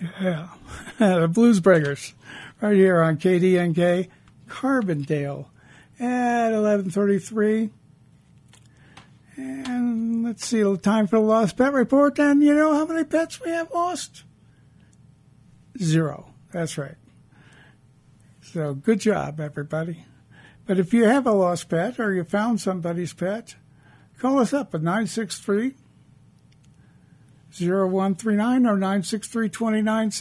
Yeah. The Blues Breakers, right here on KDNK, Carbondale at 11:33. And let's see, time for the Lost Pet Report. And you know how many pets we have lost? 0. That's right. So good job, everybody. But if you have a lost pet or you found somebody's pet, call us up at 963-0139 or 963-2970.